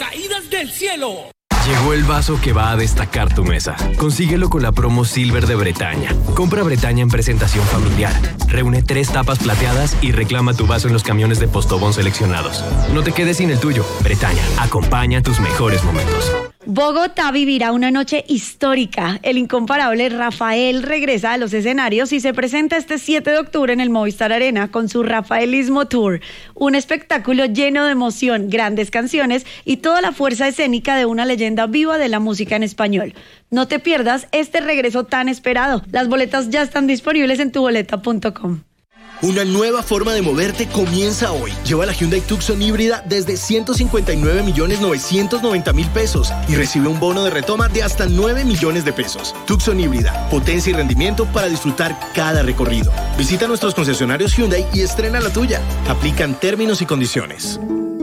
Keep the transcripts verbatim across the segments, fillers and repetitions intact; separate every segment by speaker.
Speaker 1: caídas del cielo.
Speaker 2: Llegó el vaso que va a destacar tu mesa. Consíguelo con la promo Silver de Bretaña. Compra Bretaña en presentación familiar. Reúne tres tapas plateadas y reclama tu vaso en los camiones de Postobón seleccionados. No te quedes sin el tuyo. Bretaña, acompaña tus mejores momentos.
Speaker 3: Bogotá vivirá una noche histórica. El incomparable Rafael regresa a los escenarios y se presenta este siete de octubre en el Movistar Arena con su Rafaelismo Tour. Un espectáculo lleno de emoción, grandes canciones y toda la fuerza escénica de una leyenda viva de la música en español. No te pierdas este regreso tan esperado. Las boletas ya están disponibles en tu boleta punto com.
Speaker 4: Una nueva forma de moverte comienza hoy. Lleva la Hyundai Tucson híbrida desde ciento cincuenta y nueve millones novecientos noventa mil pesos y recibe un bono de retoma de hasta nueve millones de pesos. Tucson híbrida, potencia y rendimiento para disfrutar cada recorrido. Visita nuestros concesionarios Hyundai y estrena la tuya. Aplican términos y condiciones.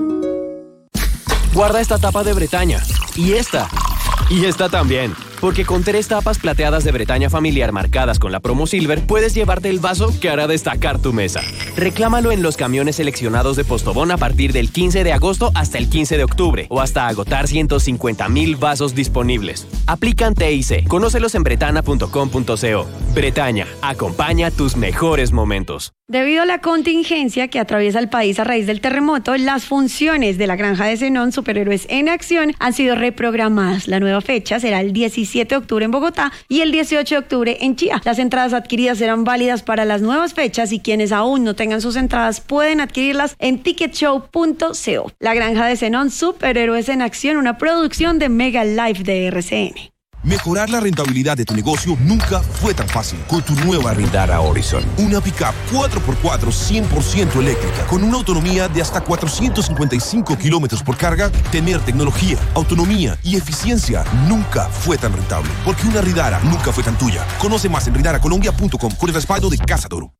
Speaker 2: Guarda esta tapa de Bretaña. Y esta. Y esta también. Porque con tres tapas plateadas de Bretaña familiar marcadas con la promo Silver, puedes llevarte el vaso que hará destacar tu mesa. Reclámalo en los camiones seleccionados de Postobón a partir del quince de agosto hasta el quince de octubre o hasta agotar ciento cincuenta mil vasos disponibles. Aplican T I C. Conócelos en bretana punto com punto co. Bretaña, acompaña tus mejores momentos.
Speaker 3: Debido a la contingencia que atraviesa el país a raíz del terremoto, las funciones de la Granja de Zenón Superhéroes en Acción han sido reprogramadas. La nueva fecha será el diecisiete de octubre en Bogotá y el dieciocho de octubre en Chía. Las entradas adquiridas serán válidas para las nuevas fechas y quienes aún no tengan sus entradas pueden adquirirlas en ticket show punto co. La Granja de Zenón Superhéroes en Acción, una producción de Mega Life de R C N.
Speaker 5: Mejorar la rentabilidad de tu negocio nunca fue tan fácil con tu nueva Rindara Horizon. Una pickup cuatro por cuatro cien por ciento eléctrica con una autonomía de hasta cuatrocientos cincuenta y cinco kilómetros por carga. Tener tecnología, autonomía y eficiencia nunca fue tan rentable. Porque una Rindara nunca fue tan tuya. Conoce más en rindara colombia punto com con el respaldo de Casa Toro.